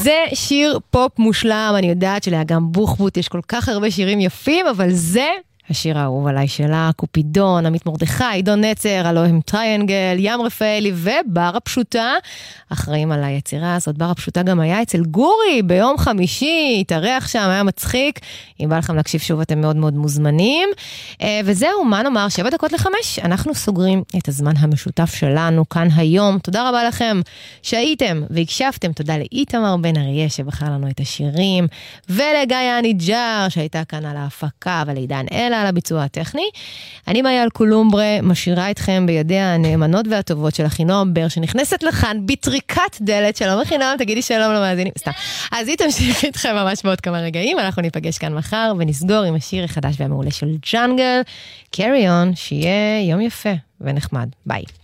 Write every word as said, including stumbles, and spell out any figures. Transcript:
זה שיר פופ מושלם, אני יודעת שלאגם בוחבוט יש כל כך הרבה שירים יפים, אבל זה השיר האהוב עליי שלה, קופידון, עמית מרדכי, עידון נצר, הלוא הם טריינגל, ים רפאלי ובר הפשוטה, אחראים על היצירה הזאת. בר הפשוטה גם היה אצל גורי ביום חמישי, התארח שם, היה מצחיק. אם בא לכם להקשיב שוב, אתם מאוד מאוד מוזמנים. וזהו, מה נאמר, שבע דקות לחמש, אנחנו סוגרים את הזמן המשותף שלנו כאן היום. תודה רבה לכם שהייתם והקשבתם, תודה לאיתמר בן אריה שבחר לנו את השירים, ולגיא הניג'ר שהייתה כאן על ההפקה, ולעידן אלה על הביצוע הטכני. אני מאיה אלקולומברה, משאירה אתכם בידי הנאמנות והטובות של אחינועם בר, שנכנסת לכאן בטריקת דלת. שלום אחינועם, תגידי שלום למאזינים. סתם. אז היא תמשיך איתכם ממש בעוד כמה רגעים, אנחנו ניפגש כאן מחר, ונסגור עם השיר החדש והמעולה של ג'אנגל, Carry On, שיהיה יום יפה ונחמד. ביי.